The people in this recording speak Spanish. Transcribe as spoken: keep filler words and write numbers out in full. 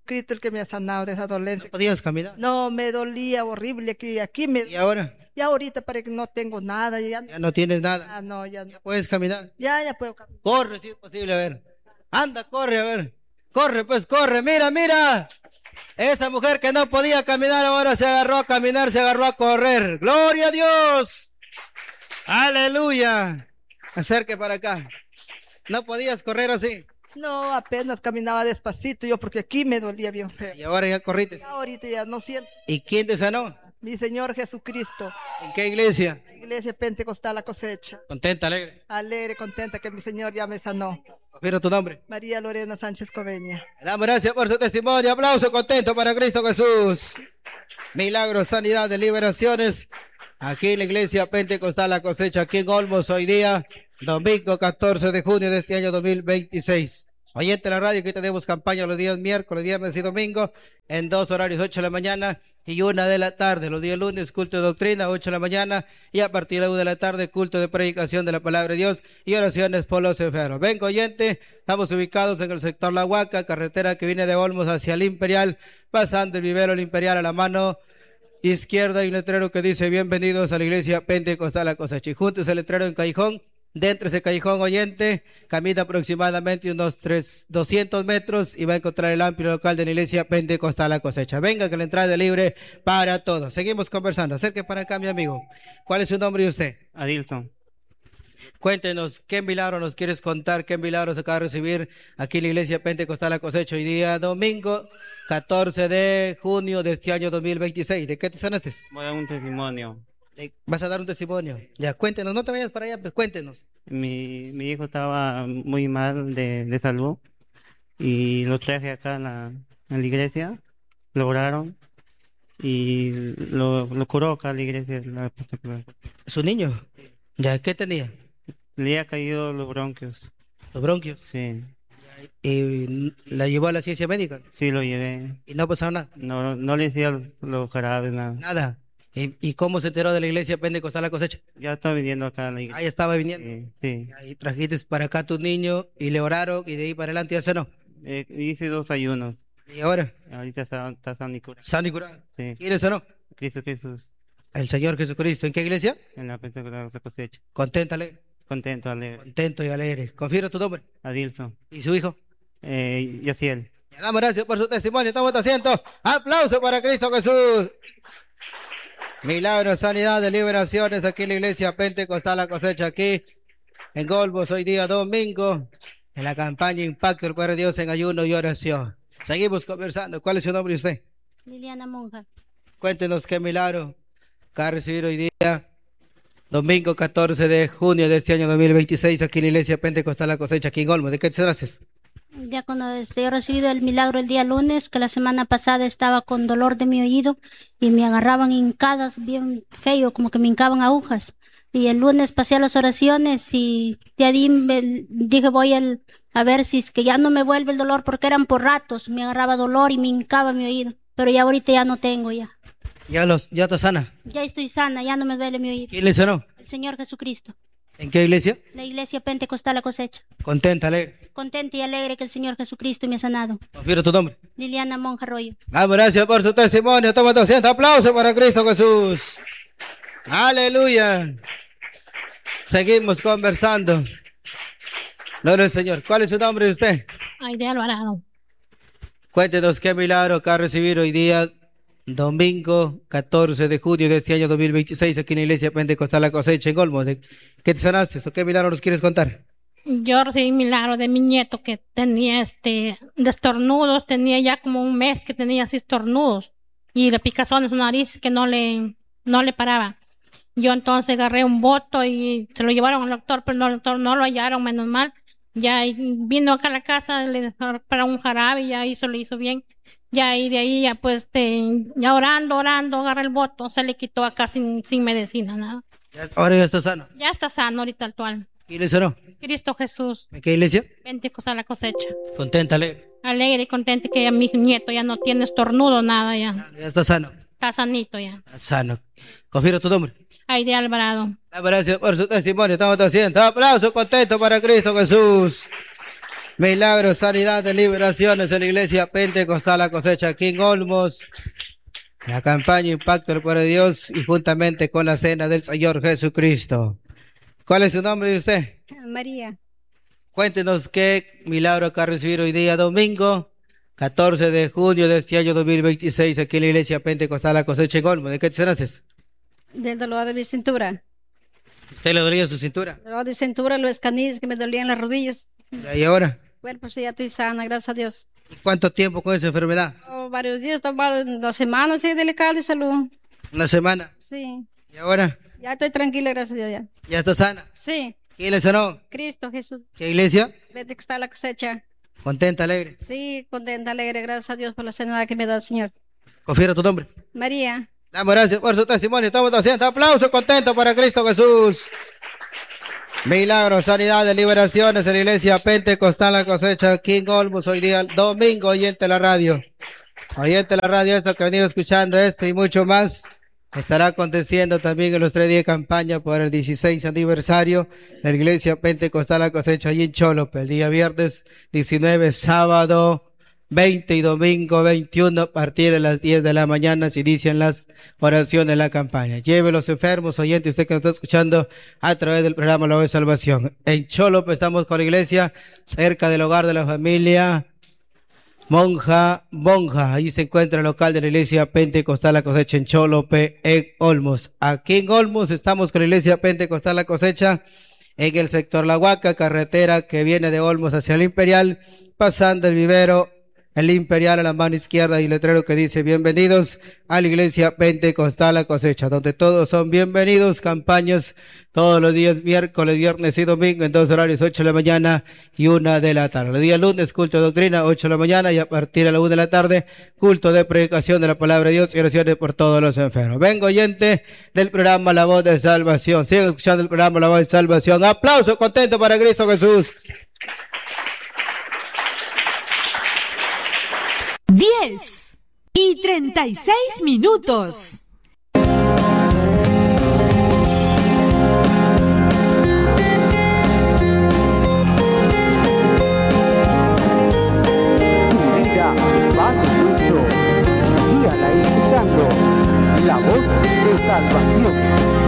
Cristo el que me ha sanado de esa dolencia. ¿No podías caminar? No, me dolía horrible aquí, aquí me... ¿Y ahora? Ya ahorita parece que no tengo nada, ya, Ya no tienes nada. ah, no, ya no. ¿Ya puedes caminar? Ya, ya puedo caminar. Corre si es posible, a ver. Anda, corre, a ver. Corre, pues corre, mira, mira. Esa mujer que no podía caminar ahora se agarró a caminar, se agarró a correr. ¡Gloria a Dios! ¡Aleluya! Acerque para acá. ¿No podías correr así? No, apenas caminaba despacito yo porque aquí me dolía bien feo. Y ahora ya corrites. Ya ahorita ya no siento. ¿Y quién te sanó? Mi Señor Jesucristo, ¿En qué iglesia? la iglesia Pentecostal La Cosecha. Contenta, alegre. Alegre, contenta que mi Señor ya me sanó. Confirmo tu nombre. María Lorena Sánchez Coveña. Le damos gracias por su testimonio. Aplauso contento para Cristo Jesús. Milagros, sanidad, de liberaciones. Aquí en la iglesia Pentecostal La Cosecha, aquí en Olmos, hoy día, domingo catorce de junio de este año dos mil veintiséis. Oyente de la radio, que tenemos campaña los días miércoles, viernes y domingo, en dos horarios, ocho de la mañana y una de la tarde. Los días lunes, culto de doctrina, ocho de la mañana, y a partir de una de la tarde, culto de predicación de la palabra de Dios y oraciones por los enfermos. Venga, oyente, estamos ubicados en el sector La Huaca, carretera que viene de Olmos hacia el Imperial, pasando el vivero El Imperial a la mano izquierda, hay un letrero que dice: bienvenidos a la iglesia Pentecostal La Cosecha. Y junto ese letrero en callejón, dentro de ese callejón, oyente, camina aproximadamente unos tres, doscientos metros y va a encontrar el amplio local de la iglesia Pentecostal La Cosecha. Venga, que la entrada es libre para todos. Seguimos conversando. Acerque para acá, mi amigo. ¿Cuál es su nombre y usted? Adilson. Cuéntenos, ¿qué milagro nos quieres contar? ¿Qué milagros acaba de recibir aquí en la iglesia Pentecostal La Cosecha hoy día domingo catorce de junio de este año dos mil veintiséis? ¿De qué te sanaste? Voy a dar un testimonio. Eh, Vas a dar un testimonio. Ya, cuéntenos, no te vayas para allá, pues cuéntenos. Mi, mi hijo estaba muy mal de, de salud y lo traje acá a la, a la iglesia, lo oraron y lo, lo curó acá a la iglesia. La, ¿Su niño? Ya, ¿qué tenía? le ha caído los bronquios. Los bronquios. Sí, Y la llevó a la ciencia médica sí lo llevé. y no pasó nada. No, no le decía los, los jarabes, nada. Nada. ¿Y, y cómo se enteró de la iglesia Pentecostal La Cosecha? Ya está viniendo acá a la iglesia. Ahí estaba viniendo. Sí, sí. Ahí trajiste para acá a tu niño y le oraron y de ahí para adelante ya sanó. Eh, hice dos ayunos. Y ahora, Ahorita está, está sano y curado. sano y curado. Sí, ¿Quién le sanó? Cristo Jesús El Señor Jesucristo. ¿En qué iglesia? en la Pentecostal La Cosecha. Contenta, alegre. Contento, alegre. Contento y alegre. Confirma tu nombre. Adilson. ¿Y su hijo? Eh, Yaciel. Le damos gracias por su testimonio. Estamos asiento. Aplauso para Cristo Jesús. Milagros, sanidad, de liberaciones aquí en la iglesia Pentecostal La Cosecha, aquí en Golbos, hoy día domingo, en la campaña Impacto el Poder de Dios en ayuno y oración. Seguimos conversando. ¿Cuál es su nombre y usted? Liliana Monja. Cuéntenos qué milagro que ha recibido hoy día, domingo catorce de junio de este año dos mil veintiséis, aquí en la iglesia Pentecostal La Cosecha, aquí en Olmos. ¿De qué te trataste? Ya cuando este, he recibido el milagro el día lunes, que la semana pasada estaba con dolor de mi oído y me agarraban hincadas bien feo, como que me hincaban agujas. Y el lunes pasé a las oraciones y de ahí me- dije voy al- a ver si es que ya no me vuelve el dolor, porque eran por ratos, me agarraba dolor y me hincaba mi oído. Pero ya ahorita ya no tengo ya. Ya los, ya te sana. Ya estoy sana, ya no me duele mi oído. ¿Quién le sanó? El Señor Jesucristo, ¿En qué iglesia? la iglesia Pentecostal La Cosecha. Contenta, alegre. Contenta y alegre que el Señor Jesucristo me ha sanado. Confirma tu nombre. Liliana Monja Arroyo. Damos gracias por su testimonio. Toma doscientos aplausos para Cristo Jesús. Aleluya. Seguimos conversando. Gloria al Señor. ¿Cuál es su nombre de usted? Aide Alvarado. Cuéntenos qué milagro que ha recibido hoy día, domingo catorce de junio de este año dos mil veintiséis, aquí en la iglesia Pentecostal La Cosecha en Olmos. ¿De qué te sanaste o qué milagro nos quieres contar? Yo recibí un milagro de mi nieto que tenía este de estornudos, tenía ya como un mes que tenía así estornudos y le picazón en su nariz que no le, no le paraba. Yo entonces agarré un voto y se lo llevaron al doctor, pero no, el doctor no lo hallaron, menos mal. Ya y vino acá a la casa, le dejaron para un jarabe y ya hizo, le hizo bien. Ya y de ahí ya pues este, ya orando, orando, agarré el voto, se le quitó acá sin, sin medicina, nada. Ya- Ahora ya está sano. Ya está sano ahorita actual. ¿Quién le sanó? Cristo Jesús, ¿En qué iglesia? Pentecostal La Cosecha. Contenta, alegre. Alegre y contenta que ya mi nieto ya no tiene estornudo, nada ya. Ya está sano. Está sanito ya. Está sano. Confirma tu nombre. Aide Alvarado. Damos gracias por su testimonio. Estamos haciendo aplauso contento para Cristo Jesús. Milagros, sanidad, de liberaciones en la iglesia Pentecostal La Cosecha aquí en Olmos. La campaña Impacto del Poder de Dios y juntamente con la cena del Señor Jesucristo. ¿Cuál es su nombre de usted? María. Cuéntenos qué milagro acá recibir hoy día domingo, catorce de junio de este año dos mil veintiséis, aquí en la iglesia Pentecostal La Cosecha en Olmos. ¿De qué te sanaste? Del dolor de mi cintura. ¿Usted le dolía su cintura? Dolor de cintura, los canillos que me dolían las rodillas. ¿Y ahora? Bueno, pues ya estoy sana, gracias a Dios. ¿Y cuánto tiempo con esa enfermedad? Oh, varios días, dos semanas, sí, delicado de salud. ¿Una semana? Sí. ¿Y ahora? Ya estoy tranquila, gracias a Dios ya. ¿Ya está sana? Sí. ¿Quién le sanó? Cristo Jesús. ¿Qué iglesia? Vete que está la cosecha. ¿Contenta, alegre? Sí, contenta, alegre, gracias a Dios por la sanidad que me da el Señor. Confiera tu nombre. María. Damos gracias por su testimonio. Estamos haciendo aplausos contentos para Cristo Jesús. Milagros, sanidades, liberaciones en la iglesia Pentecostal La Cosecha aquí en Olmos hoy día, domingo, oyente la radio. Oyente la radio, esto que ha venido escuchando, esto y mucho más, estará aconteciendo también en los tres días de campaña por el dieciséis aniversario de la iglesia Pentecostal La Cosecha allí en Cholope, el día viernes diecinueve, sábado veinte y domingo veintiuno a partir de las diez de la mañana se inician las oraciones de la campaña. Lleve los enfermos, oyente, usted que nos está escuchando a través del programa La Voz de Salvación. En Cholope estamos con la iglesia cerca del hogar de la familia Monja Monja. Ahí se encuentra el local de la iglesia Pentecostal La Cosecha en Cholope, en Olmos. Aquí en Olmos estamos con la iglesia Pentecostal La Cosecha en el sector La Huaca, carretera que viene de Olmos hacia el Imperial, pasando el vivero el Imperial a la mano izquierda y letrero que dice bienvenidos a la iglesia Pentecostal La Cosecha, donde todos son bienvenidos. Campañas todos los días, miércoles, viernes y domingo en dos horarios, ocho de la mañana y una de la tarde. El día lunes, culto de doctrina, ocho de la mañana, y a partir de la una de la tarde, culto de predicación de la palabra de Dios y oraciones por todos los enfermos. Vengo oyente del programa La Voz de Salvación. Sigan escuchando el programa La Voz de Salvación. Aplauso contento para Cristo Jesús. diez y treinta y seis minutos.